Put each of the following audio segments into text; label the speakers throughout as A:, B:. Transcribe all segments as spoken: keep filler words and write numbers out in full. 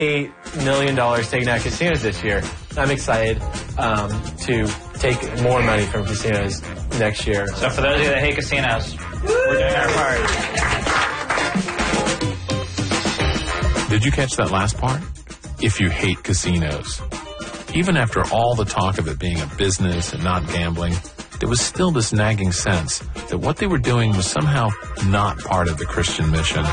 A: eight million dollars taken out of casinos this year. I'm excited um, to take more money from casinos next year.
B: So for those of you that hate casinos, we're doing our part.
C: Did you catch that last part? If you hate casinos. Even after all the talk of it being a business and not gambling, there was still this nagging sense that what they were doing was somehow not part of the Christian mission.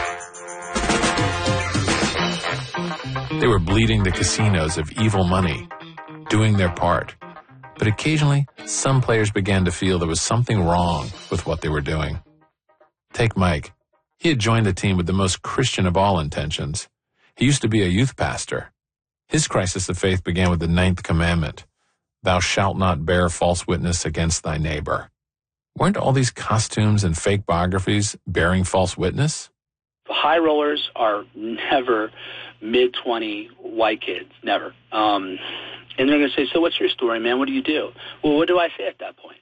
C: They were bleeding the casinos of evil money, doing their part. But occasionally, some players began to feel there was something wrong with what they were doing. Take Mike. He had joined the team with the most Christian of all intentions. He used to be a youth pastor. His crisis of faith began with the ninth commandment, "Thou shalt not bear false witness against thy neighbor." Weren't all these costumes and fake biographies bearing false witness?
D: The high rollers are never mid twenty white kids, never. Um, and they're going to say, so what's your story, man? What do you do? Well, what do I say at that point?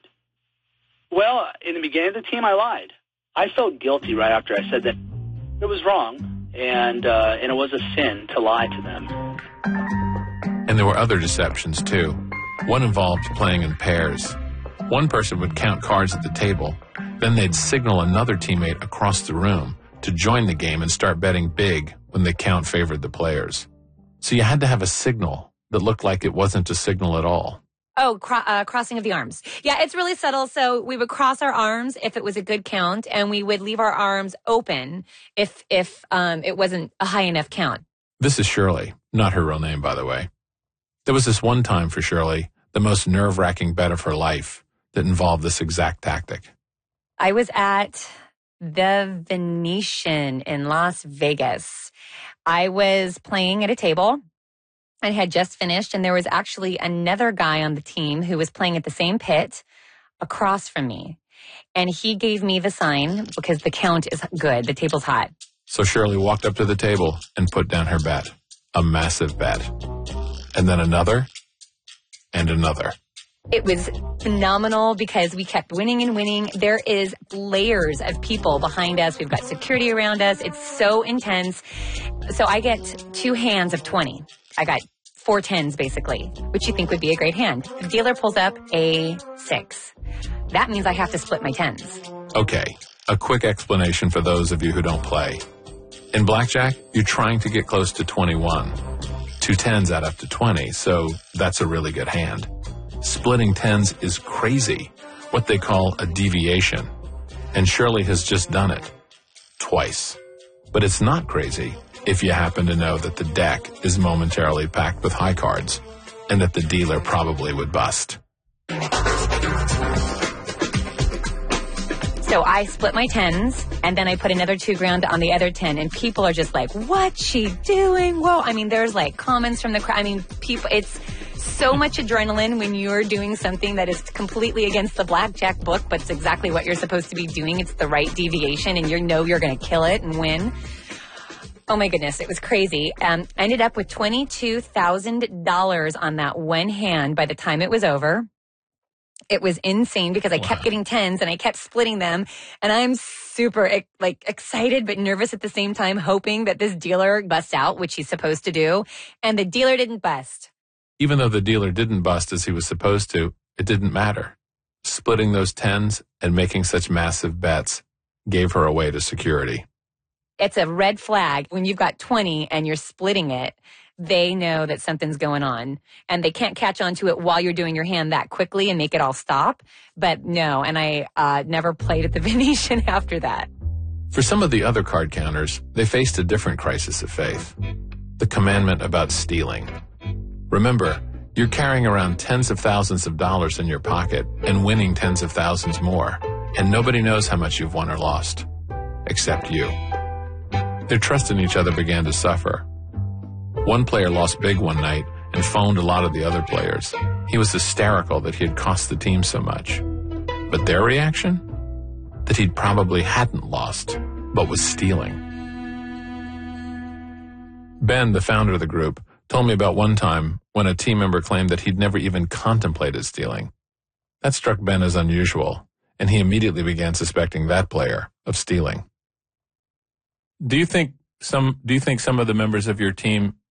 D: Well, in the beginning of the team, I lied. I felt guilty right after I said that it was wrong, and uh, and it was a sin to lie to them.
C: And there were other deceptions, too. One involved playing in pairs. One person would count cards at the table, then they'd signal another teammate across the room to join the game and start betting big when the count favored the players. So you had to have a signal that looked like it wasn't a signal at all.
E: Oh, cro- uh, crossing of the arms. Yeah, it's really subtle. So we would cross our arms if it was a good count, and we would leave our arms open if if um, it wasn't a high enough count.
C: This is Shirley, not her real name, by the way. There was this one time for Shirley, the most nerve-wracking bet of her life, that involved this exact tactic.
E: I was at the Venetian in Las Vegas. I was playing at a table. I had just finished, and there was actually another guy on the team who was playing at the same pit across from me. And he gave me the sign because the count is good. The table's hot.
C: So Shirley walked up to the table and put down her bet. A massive bet. And then another, and another.
E: It was phenomenal because we kept winning and winning. There is layers of people behind us. We've got security around us. It's so intense. So I get two hands of twenty. I got four tens, basically, which you think would be a great hand. The dealer pulls up a six. That means I have to split my tens.
C: Okay, a quick explanation for those of you who don't play. In blackjack, you're trying to get close to twenty-one. Two tens add up to twenty, so that's a really good hand. Splitting tens is crazy, what they call a deviation. And Shirley has just done it. Twice. But it's not crazy if you happen to know that the deck is momentarily packed with high cards and that the dealer probably would bust.
E: So I split my tens, and then I put another two grand on the other ten, and people are just like, what's she doing? Whoa. I mean, there's like comments from the crowd. I mean, people, it's so much adrenaline when you're doing something that is completely against the blackjack book, but it's exactly what you're supposed to be doing. It's the right deviation, and you know you're going to kill it and win. Oh my goodness, it was crazy. Um, I ended up with twenty-two thousand dollars on that one hand by the time it was over. It was insane because I wow. kept getting tens and I kept splitting them. And I'm super like excited but nervous at the same time, hoping that this dealer busts out, which he's supposed to do. And the dealer didn't bust.
C: Even though the dealer didn't bust as he was supposed to, it didn't matter. Splitting those tens and making such massive bets gave her away to security.
E: It's a red flag when you've got twenty and you're splitting it. They know that something's going on, and they can't catch on to it while you're doing your hand that quickly and make it all stop. But no, and I uh, never played at the Venetian after that.
C: For some of the other card counters, they faced a different crisis of faith. The commandment about stealing. Remember, you're carrying around tens of thousands of dollars in your pocket and winning tens of thousands more, and nobody knows how much you've won or lost, except you. Their trust in each other began to suffer. One player lost big one night and phoned a lot of the other players. He was hysterical that he had cost the team so much. But their reaction? That he'd probably hadn't lost, but was stealing. Ben, the founder of the group, told me about one time when a team member claimed that he'd never even contemplated stealing. That struck Ben as unusual, and he immediately began suspecting that player of stealing. Do you think some do you think some of the members of your team